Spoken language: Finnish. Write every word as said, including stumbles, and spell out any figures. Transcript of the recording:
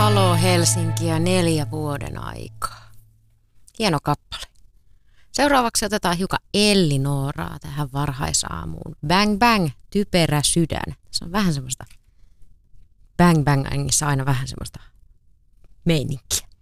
Halo Helsinkiä neljä vuoden aikaa. Hieno kappale. Seuraavaksi otetaan hiukan Elli Nooraa tähän varhaisaamuun. Bang bang, typerä sydän. Se on vähän semmoista bang bangissa aina vähän semmoista meininkiä.